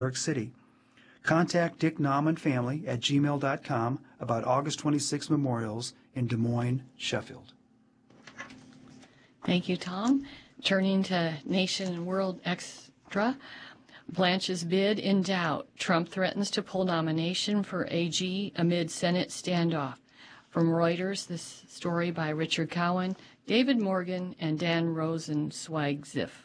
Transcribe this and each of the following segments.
York City. Contact Dick Nauman Family at gmail.com about August 26 memorials in Des Moines, Sheffield. Thank you, Tom. Turning to Nation and World Extra, Blanche's bid in doubt. Trump threatens to pull nomination for AG amid Senate standoff. From Reuters, this story by Richard Cowan, David Morgan, and Dan Rosenzweig-Ziff.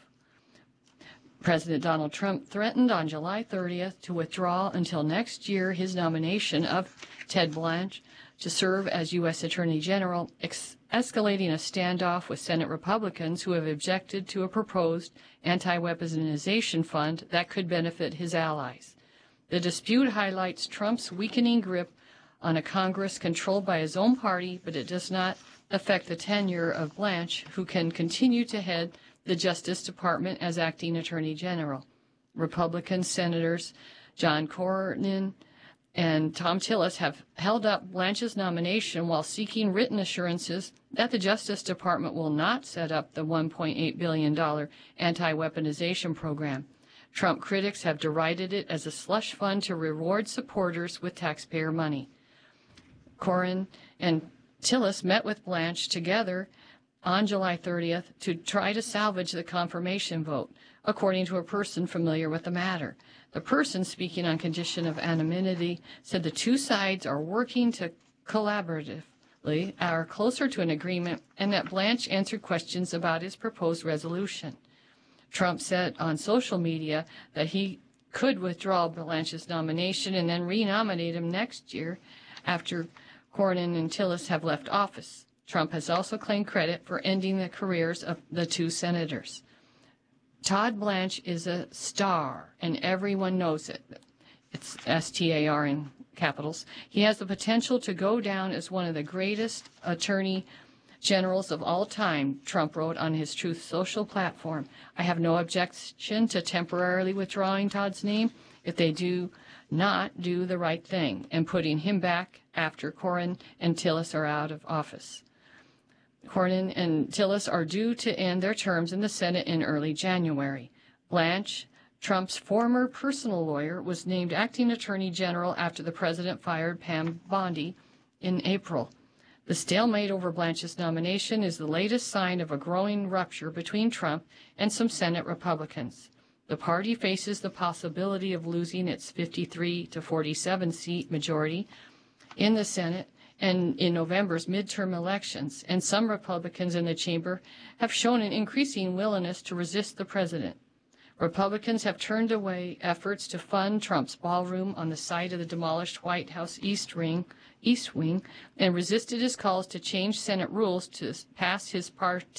President Donald Trump threatened on July 30th to withdraw until next year his nomination of Ted Blanche to serve as U.S. Attorney General, escalating a standoff with Senate Republicans who have objected to a proposed anti-weaponization fund that could benefit his allies. The dispute highlights Trump's weakening grip on a Congress controlled by his own party, but it does not affect the tenure of Blanche, who can continue to head the Justice Department as acting Attorney General. Republican Senators John Cornyn and Tom Tillis have held up Blanche's nomination while seeking written assurances that the Justice Department will not set up the $1.8 billion anti-weaponization program. Trump critics have derided it as a slush fund to reward supporters with taxpayer money. Cornyn and Tillis met with Blanche together on July 30th to try to salvage the confirmation vote, according to a person familiar with the matter. The person, speaking on condition of anonymity, said the two sides are working to collaboratively, are closer to an agreement, and that Blanche answered questions about his proposed resolution. Trump said on social media that he could withdraw Blanche's nomination and then renominate him next year after Cornyn and Tillis have left office. Trump has also claimed credit for ending the careers of the two senators. Todd Blanche is a star, and everyone knows it. It's S-T-A-R in capitals. He has the potential to go down as one of the greatest attorney generals of all time, Trump wrote on his Truth Social platform. I have no objection to temporarily withdrawing Todd's name if they do not do the right thing and putting him back after Cornyn and Tillis are out of office. Cornyn and Tillis are due to end their terms in the Senate in early January. Blanche, Trump's former personal lawyer, was named acting attorney general after the president fired Pam Bondi in April. The stalemate over Blanche's nomination is the latest sign of a growing rupture between Trump and some Senate Republicans. The party faces the possibility of losing its 53 to 47 seat majority in the Senate and in November's midterm elections, and some Republicans in the chamber have shown an increasing willingness to resist the president. Republicans have turned away efforts to fund Trump's ballroom on the site of the demolished White House East Wing, and resisted his calls to change Senate rules to pass his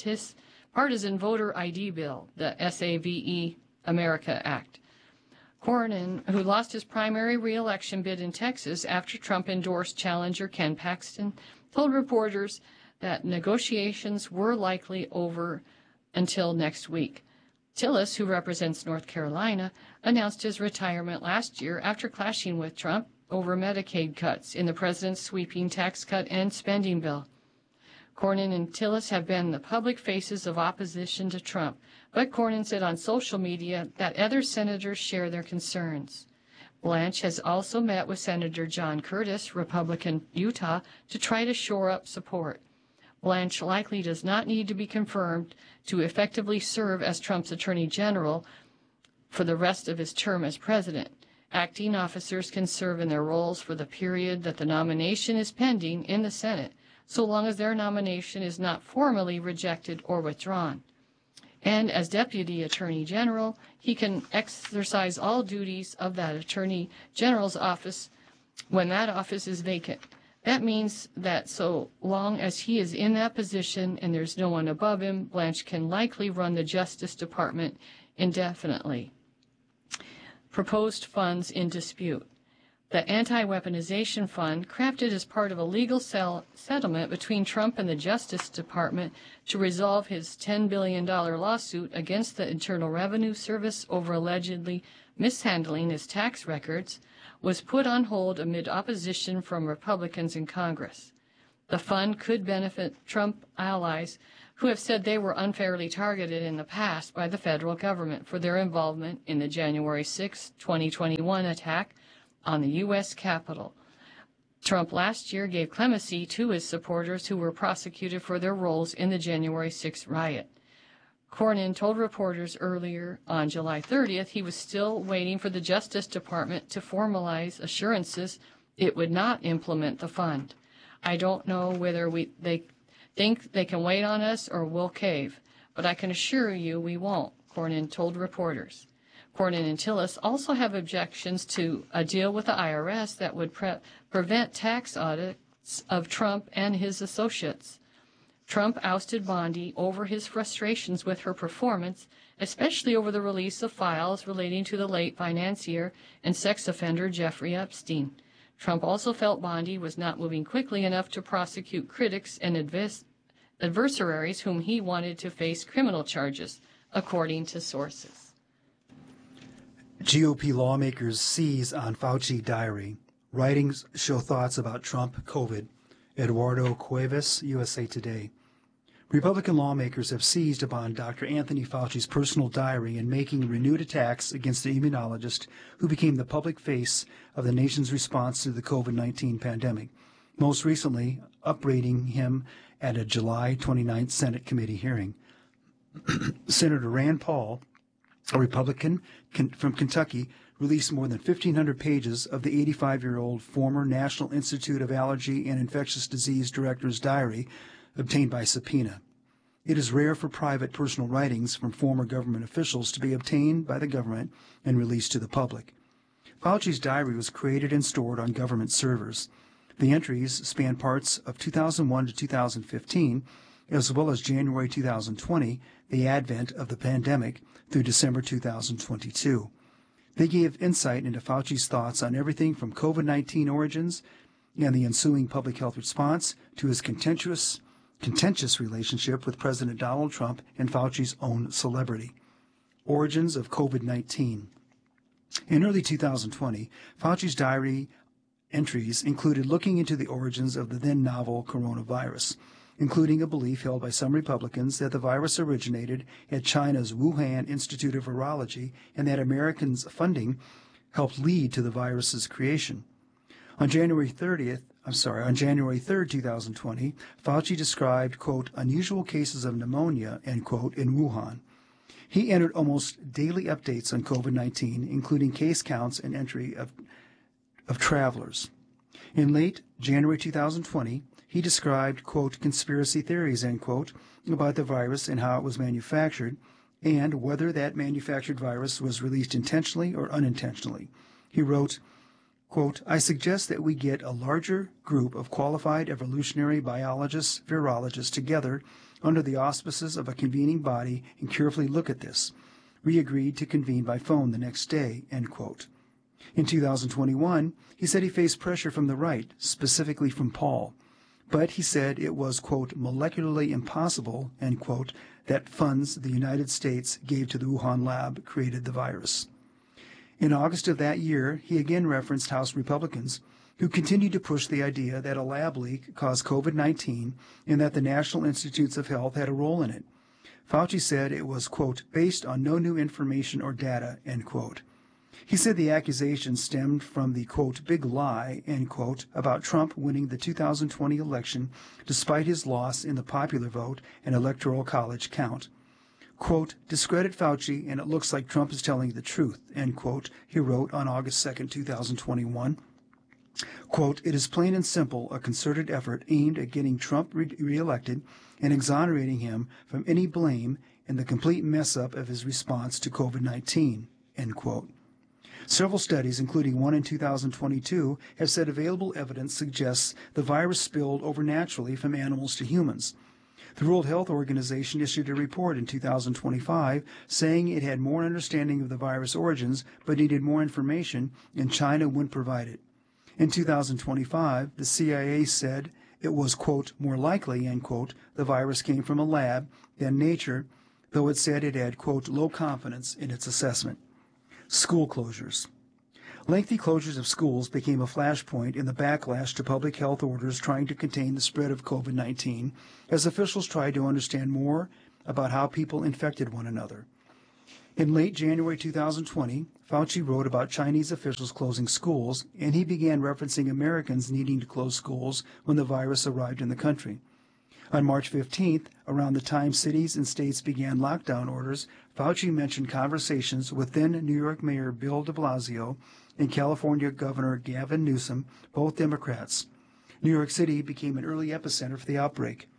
partisan voter ID bill, the SAVE America Act. Cornyn, who lost his primary re-election bid in Texas after Trump endorsed challenger Ken Paxton, told reporters that negotiations were likely over until next week. Tillis, who represents North Carolina, announced his retirement last year after clashing with Trump over Medicaid cuts in the president's sweeping tax cut and spending bill. Cornyn and Tillis have been the public faces of opposition to Trump, but Cornyn said on social media that other senators share their concerns. Blanche has also met with Senator John Curtis, Republican Utah, to try to shore up support. Blanche likely does not need to be confirmed to effectively serve as Trump's Attorney General for the rest of his term as president. Acting officers can serve in their roles for the period that the nomination is pending in the Senate, so long as their nomination is not formally rejected or withdrawn. And as Deputy Attorney General, he can exercise all duties of that Attorney General's office when that office is vacant. That means that so long as he is in that position and there's no one above him, Blanche can likely run the Justice Department indefinitely. Proposed funds in dispute. The Anti-Weaponization Fund, crafted as part of a legal settlement between Trump and the Justice Department to resolve his $10 billion lawsuit against the Internal Revenue Service over allegedly mishandling his tax records, was put on hold amid opposition from Republicans in Congress. The fund could benefit Trump allies who have said they were unfairly targeted in the past by the federal government for their involvement in the January 6, 2021 attack on the U.S. Capitol. Trump last year gave clemency to his supporters who were prosecuted for their roles in the January 6 riot. Cornyn told reporters earlier on July 30th he was still waiting for the Justice Department to formalize assurances it would not implement the fund. I don't know whether they think they can wait on us or we'll cave, but I can assure you we won't, Cornyn told reporters. Cornyn and Tillis also have objections to a deal with the IRS that would prevent tax audits of Trump and his associates. Trump ousted Bondi over his frustrations with her performance, especially over the release of files relating to the late financier and sex offender Jeffrey Epstein. Trump also felt Bondi was not moving quickly enough to prosecute critics and adversaries whom he wanted to face criminal charges, according to sources. GOP lawmakers seize on Fauci diary. Writings show thoughts about Trump, COVID. Eduardo Cuevas, USA Today. Republican lawmakers have seized upon Dr. Anthony Fauci's personal diary in making renewed attacks against the immunologist who became the public face of the nation's response to the COVID-19 pandemic, most recently upbraiding him at a July 29th Senate committee hearing. Senator Rand Paul, a Republican from Kentucky, released more than 1,500 pages of the 85-year-old former National Institute of Allergy and Infectious Disease Director's diary obtained by subpoena. It is rare for private personal writings from former government officials to be obtained by the government and released to the public. Fauci's diary was created and stored on government servers. The entries span parts of 2001 to 2015, as well as January 2020, the advent of the pandemic, through December 2022. They gave insight into Fauci's thoughts on everything from COVID-19 origins and the ensuing public health response to his contentious relationship with President Donald Trump and Fauci's own celebrity. Origins of COVID-19. In early 2020, Fauci's diary entries included looking into the origins of the then novel coronavirus, including a belief held by some Republicans that the virus originated at China's Wuhan Institute of Virology and that Americans' funding helped lead to the virus's creation. On January 3rd, 2020, Fauci described, quote, unusual cases of pneumonia, end quote, in Wuhan. He entered almost daily updates on COVID-19, including case counts and entry of travelers. In late January 2020, he described, quote, conspiracy theories, end quote, about the virus and how it was manufactured, and whether that manufactured virus was released intentionally or unintentionally. He wrote, quote, I suggest that we get a larger group of qualified evolutionary biologists, virologists together under the auspices of a convening body and carefully look at this. We agreed to convene by phone the next day, end quote. In 2021, he said he faced pressure from the right, specifically from Paul. But he said it was, quote, molecularly impossible, end quote, that funds the United States gave to the Wuhan lab created the virus. In August of that year, he again referenced House Republicans who continued to push the idea that a lab leak caused COVID-19 and that the National Institutes of Health had a role in it. Fauci said it was, quote, based on no new information or data, end quote. He said the accusation stemmed from the, quote, big lie, end quote, about Trump winning the 2020 election despite his loss in the popular vote and electoral college count. Quote, discredit Fauci and it looks like Trump is telling the truth, end quote, he wrote on August 2nd, 2021. Quote, it is plain and simple a concerted effort aimed at getting Trump reelected and exonerating him from any blame in the complete mess-up of his response to COVID-19, end quote. Several studies, including one in 2022, have said available evidence suggests the virus spilled over naturally from animals to humans. The World Health Organization issued a report in 2025 saying it had more understanding of the virus origins but needed more information, and China wouldn't provide it. In 2025, the CIA said it was, quote, more likely, end quote, the virus came from a lab than nature, though it said it had, quote, low confidence in its assessment. School closures. Lengthy closures of schools became a flashpoint in the backlash to public health orders trying to contain the spread of COVID-19 as officials tried to understand more about how people infected one another. In late January 2020, Fauci wrote about Chinese officials closing schools, and he began referencing Americans needing to close schools when the virus arrived in the country. On March 15th, around the time cities and states began lockdown orders, Fauci mentioned conversations with then New York Mayor Bill de Blasio and California Governor Gavin Newsom, both Democrats. New York City became an early epicenter for the outbreak.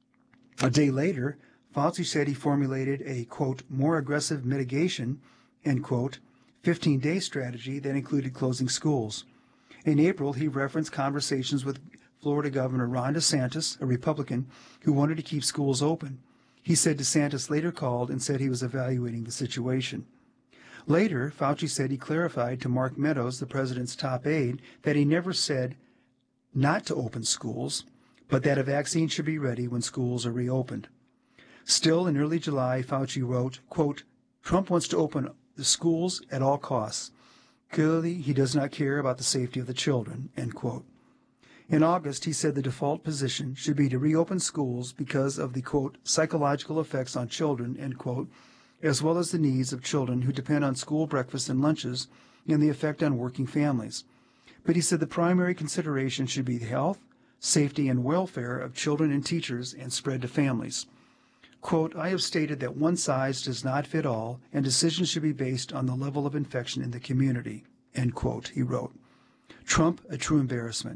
A day later, Fauci said he formulated a, quote, more aggressive mitigation, end quote, 15-day strategy that included closing schools. In April, he referenced conversations with Florida Governor Ron DeSantis, a Republican, who wanted to keep schools open. He said DeSantis later called and said he was evaluating the situation. Later, Fauci said he clarified to Mark Meadows, the president's top aide, that he never said not to open schools, but that a vaccine should be ready when schools are reopened. Still, in early July, Fauci wrote, quote, Trump wants to open the schools at all costs. Clearly, he does not care about the safety of the children, end quote. In August, he said the default position should be to reopen schools because of the, quote, psychological effects on children, end quote, as well as the needs of children who depend on school breakfasts and lunches and the effect on working families. But he said the primary consideration should be the health, safety, and welfare of children and teachers and spread to families. Quote, I have stated that one size does not fit all, and decisions should be based on the level of infection in the community, end quote, he wrote. Trump, a true embarrassment.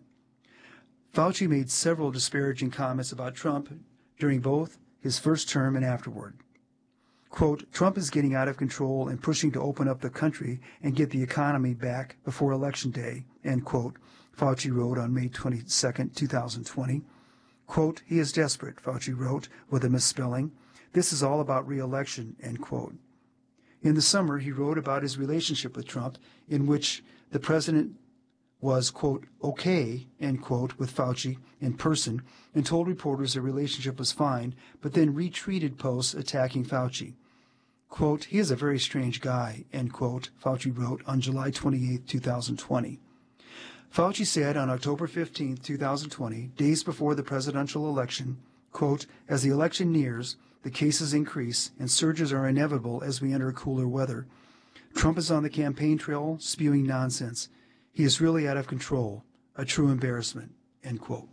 Fauci made several disparaging comments about Trump during both his first term and afterward. Quote, Trump is getting out of control and pushing to open up the country and get the economy back before Election Day, end quote, Fauci wrote on May 22, 2020. Quote, he is desperate, Fauci wrote, with a misspelling. This is all about re-election, end quote. In the summer, he wrote about his relationship with Trump, in which the president was, quote, okay, end quote, with Fauci in person, and told reporters the relationship was fine, but then retweeted posts attacking Fauci. Quote, he is a very strange guy, end quote, Fauci wrote on July 28, 2020. Fauci said on October 15, 2020, days before the presidential election, quote, as the election nears, the cases increase and surges are inevitable as we enter cooler weather. Trump is on the campaign trail spewing nonsense. He is really out of control, a true embarrassment, end quote.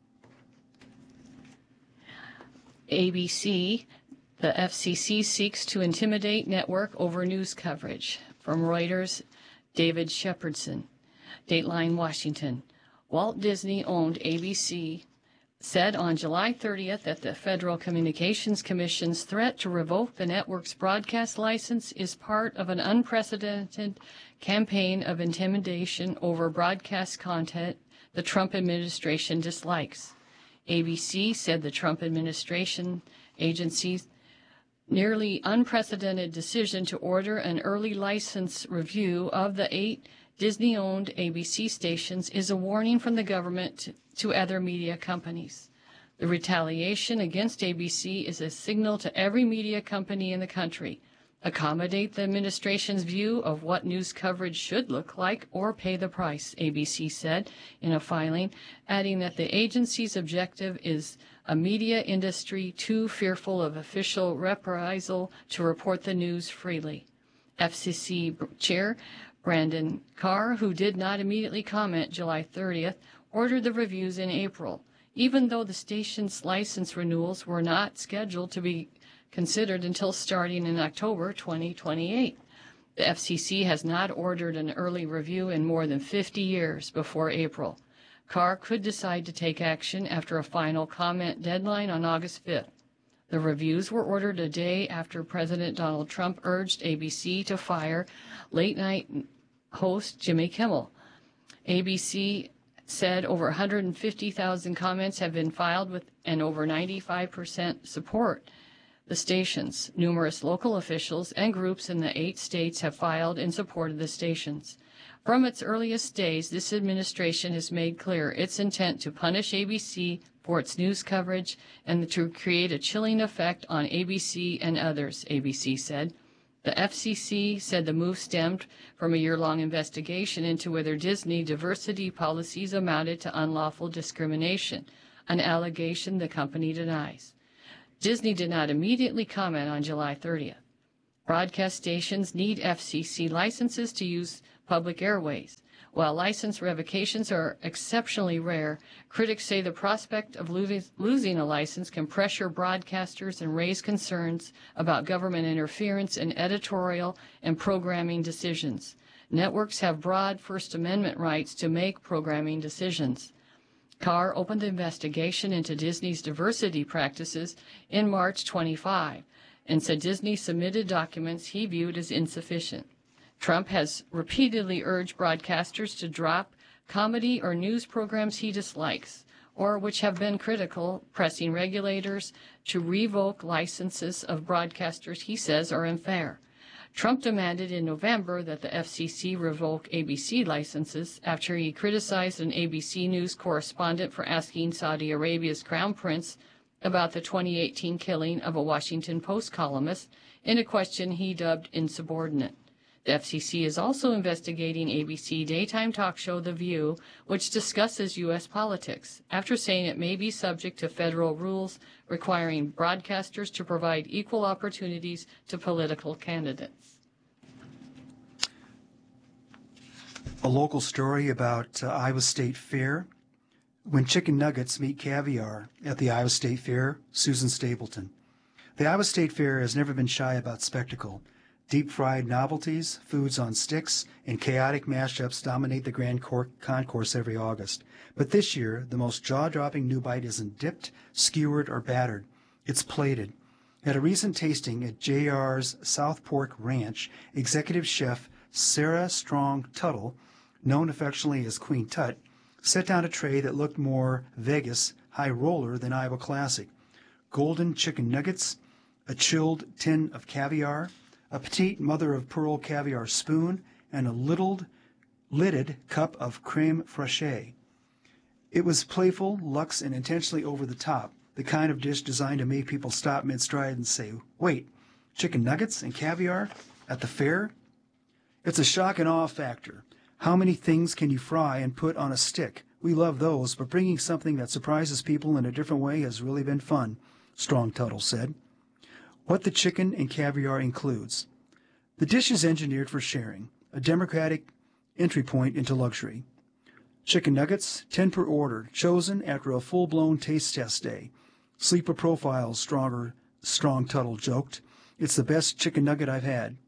ABC, the FCC seeks to intimidate network over news coverage. From Reuters, David Shepardson. Dateline, Washington. Walt Disney-owned ABC said on July 30th that the Federal Communications Commission's threat to revoke the network's broadcast license is part of an unprecedented campaign of intimidation over broadcast content the Trump administration dislikes. ABC said the Trump administration agency's nearly unprecedented decision to order an early license review of the 8 Disney-owned ABC stations is a warning from the government to other media companies. The retaliation against ABC is a signal to every media company in the country. Accommodate the administration's view of what news coverage should look like or pay the price, ABC said in a filing, adding that the agency's objective is a media industry too fearful of official reprisal to report the news freely. FCC Chair Brandon Carr, who did not immediately comment July 30th, ordered the reviews in April, even though the station's license renewals were not scheduled to be considered until starting in October 2028. The FCC has not ordered an early review in more than 50 years before April. Carr could decide to take action after a final comment deadline on August 5th. The reviews were ordered a day after President Donald Trump urged ABC to fire late-night host Jimmy Kimmel. ABC said over 150,000 comments have been filed with and over 95% support the stations. Numerous local officials and groups in the 8 states have filed in support of the stations. From its earliest days, this administration has made clear its intent to punish ABC for its news coverage and to create a chilling effect on ABC and others, ABC said. The FCC said the move stemmed from a year-long investigation into whether Disney diversity policies amounted to unlawful discrimination, an allegation the company denies. Disney did not immediately comment on July 30th. Broadcast stations need FCC licenses to use public airways. While license revocations are exceptionally rare, critics say the prospect of losing a license can pressure broadcasters and raise concerns about government interference in editorial and programming decisions. Networks have broad First Amendment rights to make programming decisions. Carr opened the investigation into Disney's diversity practices in March 25 and said Disney submitted documents he viewed as insufficient. Trump has repeatedly urged broadcasters to drop comedy or news programs he dislikes, or which have been critical, pressing regulators to revoke licenses of broadcasters he says are unfair. Trump demanded in November that the FCC revoke ABC licenses after he criticized an ABC News correspondent for asking Saudi Arabia's crown prince about the 2018 killing of a Washington Post columnist in a question he dubbed insubordinate. The FCC is also investigating ABC daytime talk show The View, which discusses U.S. politics, after saying it may be subject to federal rules requiring broadcasters to provide equal opportunities to political candidates. A local story about Iowa State Fair. When chicken nuggets meet caviar at the Iowa State Fair, Susan Stapleton. The Iowa State Fair has never been shy about spectacle. Deep-fried novelties, foods on sticks, and chaotic mashups dominate the Grand Concourse every August. But this year, the most jaw-dropping new bite isn't dipped, skewered, or battered. It's plated. At a recent tasting at JR's South Fork Ranch, executive chef Sarah Strong Tuttle, known affectionately as Queen Tut, set down a tray that looked more Vegas high roller than Iowa classic. Golden chicken nuggets, a chilled tin of caviar, a petite mother-of-pearl caviar spoon, and a lidded cup of creme fraiche. It was playful, luxe, and intentionally over the top, the kind of dish designed to make people stop mid-stride and say, wait, chicken nuggets and caviar at the fair? It's a shock and awe factor. How many things can you fry and put on a stick? We love those, but bringing something that surprises people in a different way has really been fun, Strong Tuttle said. What the chicken and caviar includes. The dish is engineered for sharing, a democratic entry point into luxury. Chicken nuggets, 10 per order, chosen after a full-blown taste test day. Sleeper profiles, Strong Tuttle joked. It's the best chicken nugget I've had.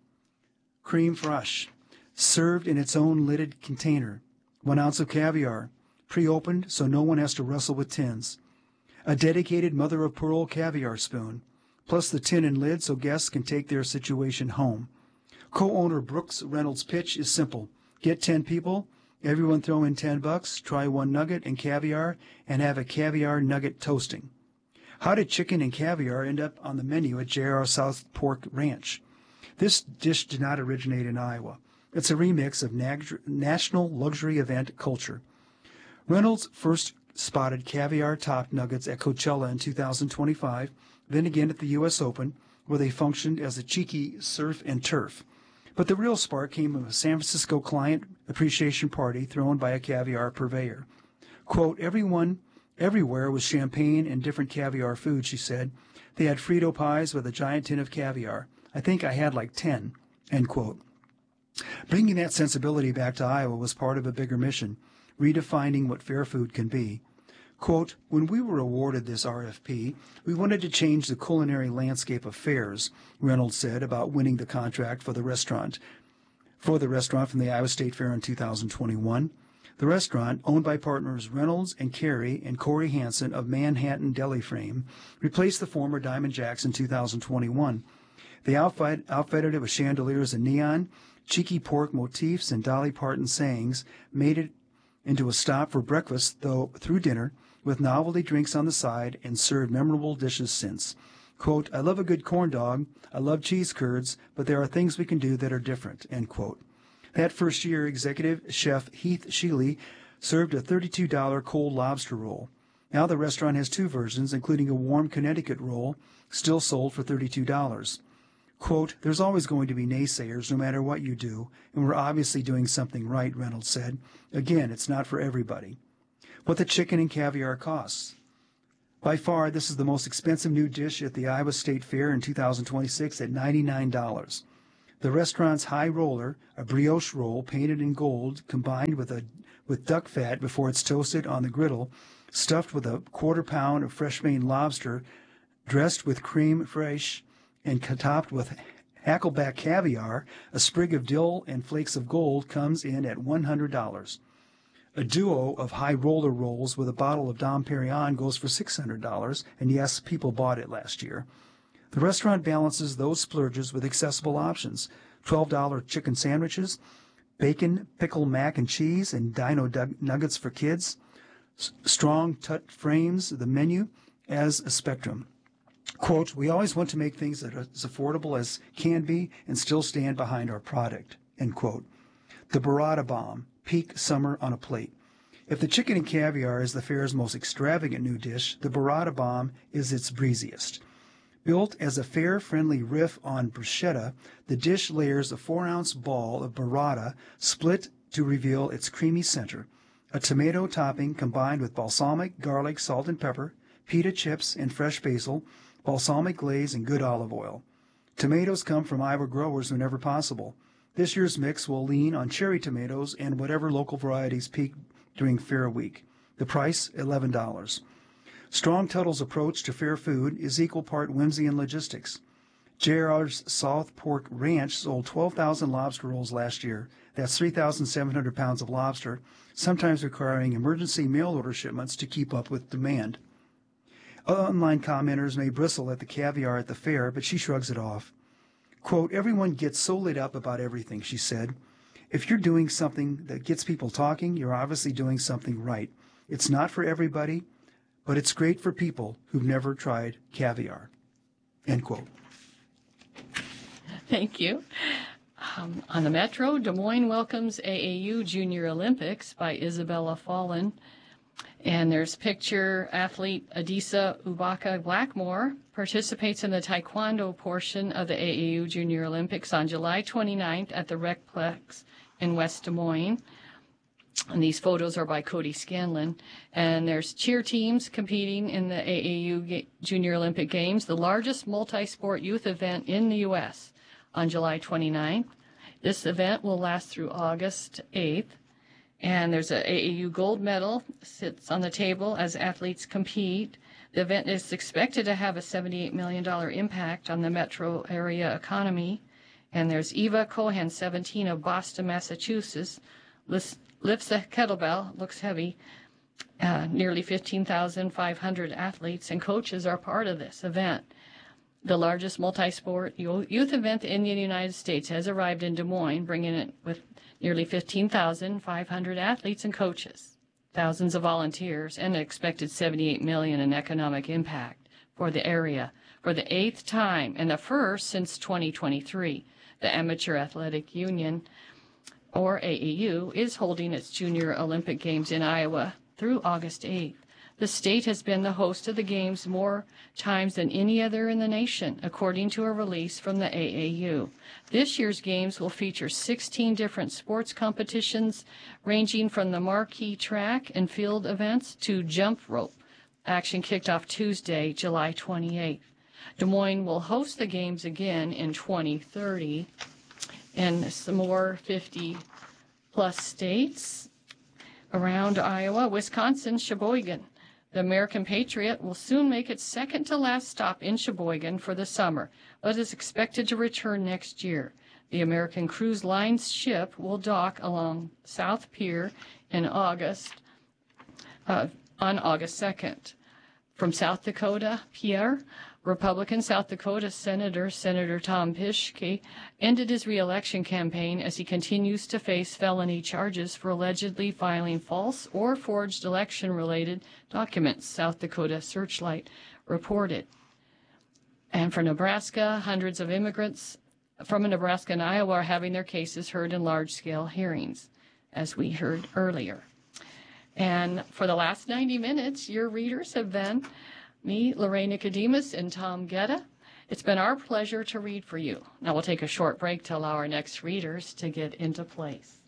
Creme fraiche, served in its own lidded container. 1 ounce of caviar, pre-opened so no one has to wrestle with tins. A dedicated mother-of-pearl caviar spoon, plus the tin and lid so guests can take their situation home. Co-owner Brooks Reynolds' pitch is simple. Get 10 people, everyone throw in $10, try 1 nugget and caviar, and have a caviar nugget toasting. How did chicken and caviar end up on the menu at JR South Fork Ranch? This dish did not originate in Iowa. It's a remix of national luxury event culture. Reynolds first spotted caviar-topped nuggets at Coachella in 2025, then again at the U.S. Open, where they functioned as a cheeky surf and turf. But the real spark came from a San Francisco client appreciation party thrown by a caviar purveyor. Quote, everyone, everywhere was champagne and different caviar food, she said. They had Frito pies with a giant tin of caviar. I think I had like 10, end quote. Bringing that sensibility back to Iowa was part of a bigger mission, redefining what fair food can be. Quote, when we were awarded this RFP, we wanted to change the culinary landscape of fairs, Reynolds said about winning the contract for the restaurant from the Iowa State Fair in 2021. The restaurant, owned by partners Reynolds and Carey and Corey Hansen of Manhattan Deli Frame, replaced the former Diamond Jacks in 2021. They outfitted it with chandeliers and neon, cheeky pork motifs, and Dolly Parton sayings, made it into a stop for breakfast, though through dinner, with novelty drinks on the side, and served memorable dishes since. Quote, I love a good corn dog, I love cheese curds, but there are things we can do that are different, end quote. That first year, executive chef Heath Sheely served a $32 cold lobster roll. Now the restaurant has 2 versions, including a warm Connecticut roll, still sold for $32. Quote, "There's always going to be naysayers no matter what you do, and we're obviously doing something right," Reynolds said. "Again, it's not for everybody." What the chicken and caviar costs. By far, this is the most expensive new dish at the Iowa State Fair in 2026 at $99. The restaurant's high roller, a brioche roll painted in gold, combined with duck fat before it's toasted on the griddle, stuffed with a quarter-pound of fresh Maine lobster, dressed with creme fraiche, and topped with hackleback caviar, a sprig of dill, and flakes of gold, comes in at $100. A duo of high roller rolls with a bottle of Dom Perignon goes for $600, and yes, people bought it last year. The restaurant balances those splurges with accessible options: $12 chicken sandwiches, bacon, pickle mac and cheese, and dino nuggets for kids. Strong Tut frames the menu as a spectrum. Quote, "We always want to make things that are as affordable as can be and still stand behind our product," end quote. The burrata bomb, peak summer on a plate. If the chicken and caviar is the fair's most extravagant new dish, the burrata bomb is its breeziest. Built as a fair-friendly riff on bruschetta, the dish layers a 4-ounce ball of burrata split to reveal its creamy center, a tomato topping combined with balsamic, garlic, salt and pepper, pita chips and fresh basil, balsamic glaze, and good olive oil. Tomatoes come from Iowa growers whenever possible. This year's mix will lean on cherry tomatoes and whatever local varieties peak during Fair Week. The price, $11. Strong Tuttle's approach to fair food is equal part whimsy and logistics. JR's South Pork Ranch sold 12,000 lobster rolls last year. That's 3,700 pounds of lobster, sometimes requiring emergency mail order shipments to keep up with demand. Online commenters may bristle at the caviar at the fair, but she shrugs it off. Quote, "Everyone gets so lit up about everything," she said. "If you're doing something that gets people talking, you're obviously doing something right. It's not for everybody, but it's great for people who've never tried caviar," end quote. Thank you. On the Metro, Des Moines welcomes AAU Junior Olympics by Isabella Fallon. And there's picture athlete Adisa Ubaka Blackmore participates in the taekwondo portion of the AAU Junior Olympics on July 29th at the Recplex in West Des Moines. And these photos are by Cody Scanlon. And there's cheer teams competing in the AAU Junior Olympic Games, the largest multi-sport youth event in the U.S. on July 29th. This event will last through August 8th. And there's a AAU gold medal sits on the table as athletes compete. The event is expected to have a $78 million impact on the metro area economy. And there's Eva Cohen, 17, of Boston, Massachusetts, lifts a kettlebell, looks heavy. Nearly 15,500 athletes and coaches are part of this event. The largest multi-sport youth event in the United States has arrived in Des Moines, bringing it with nearly 15,500 athletes and coaches, thousands of volunteers, and an expected $78 million in economic impact for the area. For the 8th time and the first since 2023, the Amateur Athletic Union, or AAU, is holding its Junior Olympic Games in Iowa through August 8th. The state has been the host of the Games more times than any other in the nation, according to a release from the AAU. This year's Games will feature 16 different sports competitions, ranging from the marquee track and field events to jump rope. Action kicked off Tuesday, July 28th. Des Moines will host the Games again in 2030, and some more 50-plus states around Iowa, Wisconsin, Sheboygan. The American Patriot will soon make its second-to-last stop in Sheboygan for the summer, but is expected to return next year. The American Cruise Line's ship will dock along South Pier in August, on August 2nd. From South Dakota, Pierre, Republican South Dakota Senator Tom Pischke, ended his re-election campaign as he continues to face felony charges for allegedly filing false or forged election-related documents, South Dakota Searchlight reported. And for Nebraska, hundreds of immigrants from Nebraska and Iowa are having their cases heard in large-scale hearings, as we heard earlier. And for the last 90 minutes, your readers have been me, Lorraine Nicodemus, and Tom Getta. It's been our pleasure to read for you. Now we'll take a short break to allow our next readers to get into place.